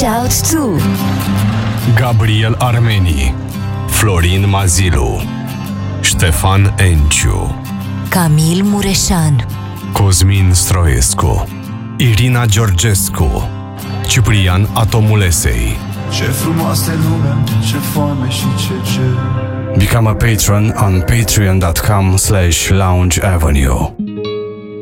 out to Gabriel Armeni, Florin Mazilu, Ștefan Enciu, Camil Mureșan, Cosmin Stroescu, Irina Georgescu, Ciprian Atomulesei. Ce frumoasă lume, ce foame și ce cer. Become a patron on patreon.com/Lounge Avenue.